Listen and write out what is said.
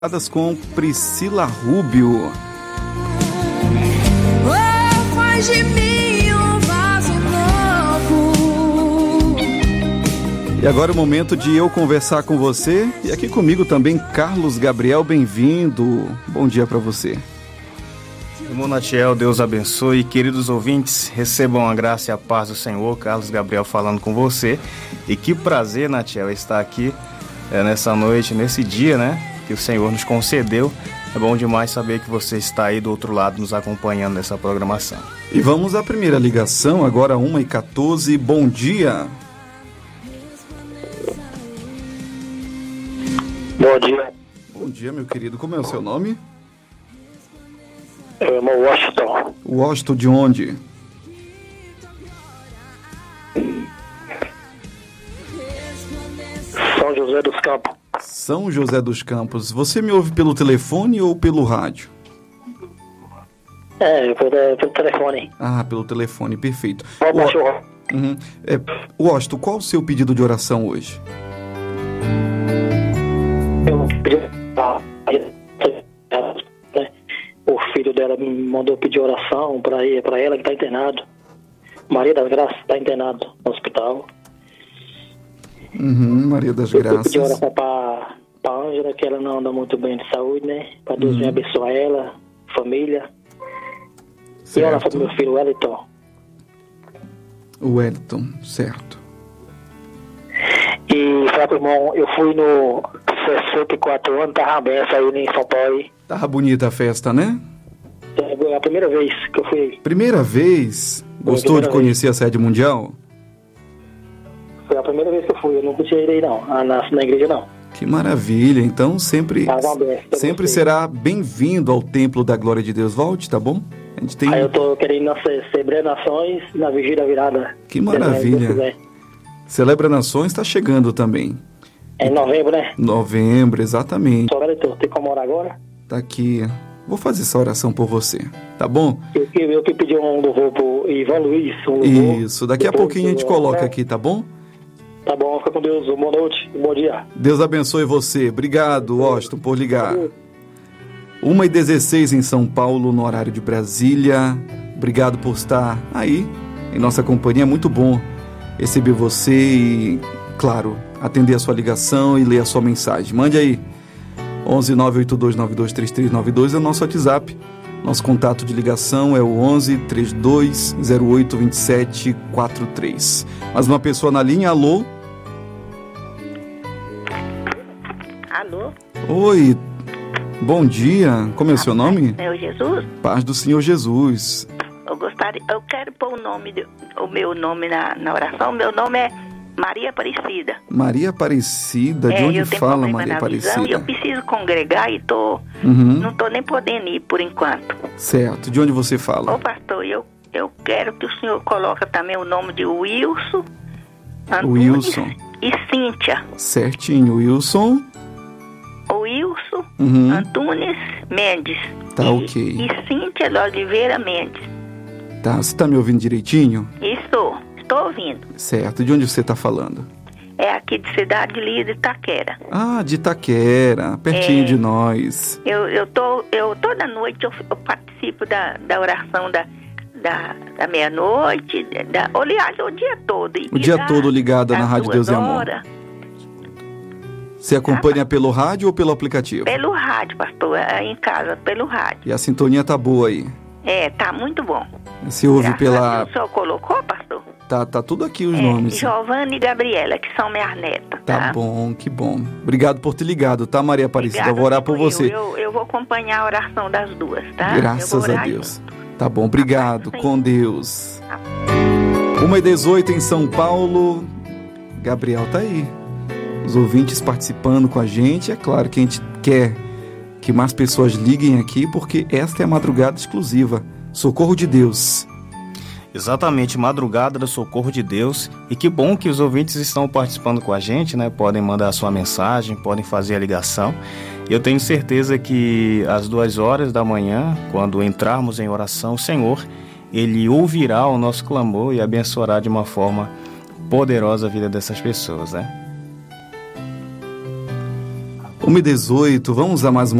Com Priscila Rubio. Faz de mim um vaso novo. E agora é o momento de eu conversar com você. E aqui comigo também Carlos Gabriel, bem-vindo. Bom dia para você. Irmão Natiel, Deus abençoe. Queridos ouvintes, recebam a graça e a paz do Senhor. Carlos Gabriel falando com você. E que prazer, Natiel, estar aqui nessa noite, nesse dia, né? Que o Senhor nos concedeu. É bom demais saber que você está aí do outro lado nos acompanhando nessa programação. E vamos à primeira ligação, agora 1h14. Bom dia. Bom dia. Bom dia, meu querido. Como é o seu nome? Eu amo Washington. Washington de onde? São José dos Campos. São José dos Campos. Você me ouve pelo telefone ou pelo rádio? Pelo telefone. Ah, pelo telefone, perfeito. Qual cachorro? Washington, qual o seu pedido de oração hoje? Eu pedi o filho dela me mandou pedir oração para ela que está internado. Maria das Graças está internado no hospital. Maria das Graças. Eu pedi oração para Ângela, que ela não anda muito bem de saúde, né? Para Deus me abençoar ela, família. Certo. E oração para meu filho Wellington. O Wellington, certo. E falar pro irmão, eu fui no 64 anos, tava bem, saiu em São Paulo aí. Tava bonita a festa, né? É a primeira vez que eu fui aí. Primeira vez? Gostou primeira de conhecer a sede mundial? Foi a primeira vez que eu fui, eu nunca tinha ido aí não, na igreja não. Que maravilha, então sempre será bem-vindo ao Templo da Glória de Deus. Volte, tá bom? A gente tem... Aí eu tô querendo celebrar nações na Vigília da Virada. Que maravilha. Celebra Nações está chegando também. É em novembro, né? Novembro, exatamente. Só Wellington, tem como orar agora? Tá aqui. Vou fazer essa oração por você, tá bom? Eu que pedi um louvor pro Ivan Luiz. Isso, daqui a pouquinho a gente coloca aqui, tá bom? Tá bom, fica com Deus. Boa noite, bom dia. Deus abençoe você. Obrigado, Washington, por ligar. 1h16 em São Paulo, no horário de Brasília. Obrigado por estar aí em nossa companhia. É muito bom receber você e, claro, atender a sua ligação e ler a sua mensagem. Mande aí. 11 982 923392 é o nosso WhatsApp. Nosso contato de ligação é o 11 32 08 27 43. Mais uma pessoa na linha, alô? Alô? Oi, bom dia. Como é o seu nome? Senhor Jesus? Paz do Senhor Jesus. Eu quero pôr o meu nome na oração. Meu nome é Maria Aparecida. Maria Aparecida? De onde fala Maria Aparecida? Eu preciso congregar e não tô nem podendo ir por enquanto. Certo. De onde você fala? Ô pastor, eu quero que o senhor coloque também o nome de Wilson Antunes e Cíntia. Certinho, Wilson Antunes Mendes. Tá, ok. E Cíntia de Oliveira Mendes. Tá, você tá me ouvindo direitinho? Estou ouvindo. Certo, de onde você tá falando? É aqui de Cidade Líder, Itaquera. Ah, de Itaquera, pertinho de nós. Eu toda noite eu participo da oração da meia-noite, aliás, o dia todo. O dia todo ligada na Rádio Deus e Amor. Você acompanha pelo rádio ou pelo aplicativo? Pelo rádio, pastor, em casa, pelo rádio. E a sintonia tá boa aí? Tá muito bom. Você ouve pela... O senhor colocou, pastor? Tá tudo aqui os nomes. Giovana e Gabriela, que são minhas netas. Tá bom, que bom. Obrigado por ter ligado, tá, Maria Aparecida? Eu vou orar por você. Eu vou acompanhar a oração das duas, tá? Graças a Deus. Tá bom, obrigado. Com Deus. 1h18 em São Paulo. Gabriel tá aí. Os ouvintes participando com a gente. É claro que a gente quer que mais pessoas liguem aqui, porque esta é a madrugada exclusiva. Socorro de Deus. Exatamente, madrugada do Socorro de Deus. E que bom que os ouvintes estão participando com a gente, né? Podem mandar a sua mensagem, podem fazer a ligação. Eu tenho certeza que às 2h da manhã, quando entrarmos em oração, o Senhor, Ele ouvirá o nosso clamor e abençoará de uma forma poderosa a vida dessas pessoas, né? 1h18, vamos a mais uma